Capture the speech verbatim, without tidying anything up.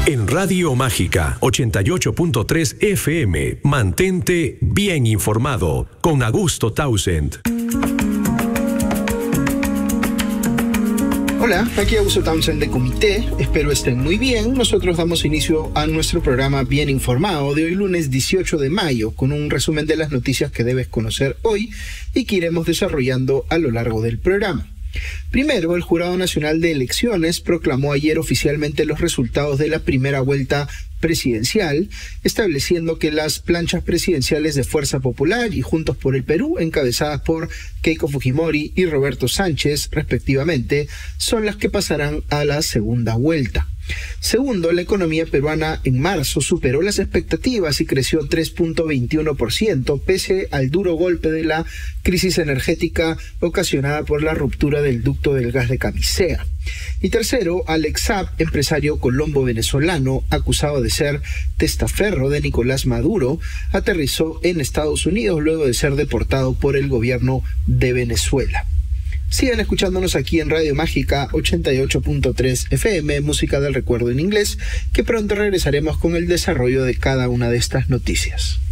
En Radio Mágica ochenta y ocho punto tres F M, mantente bien informado con Augusto Townsend. Hola, aquí Augusto Townsend de Comité, espero estén muy bien. Nosotros damos inicio a nuestro programa Bien Informado de hoy lunes dieciocho de mayo, con un resumen de las noticias que debes conocer hoy y que iremos desarrollando a lo largo del programa. Primero, el Jurado Nacional de Elecciones proclamó ayer oficialmente los resultados de la primera vuelta presidencial, estableciendo que las planchas presidenciales de Fuerza Popular y Juntos por el Perú, encabezadas por Keiko Fujimori y Roberto Sánchez, respectivamente, son las que pasarán a la segunda vuelta. Segundo, la economía peruana en marzo superó las expectativas y creció tres punto veintiuno por ciento, pese al duro golpe de la crisis energética ocasionada por la ruptura del ducto del gas de Camisea. Y tercero, Alex Saab, empresario colombo-venezolano acusado de ser testaferro de Nicolás Maduro, aterrizó en Estados Unidos luego de ser deportado por el gobierno de Venezuela. Sigan escuchándonos aquí en Radio Mágica ochenta y ocho punto tres F M, música del recuerdo en inglés, que pronto regresaremos con el desarrollo de cada una de estas noticias.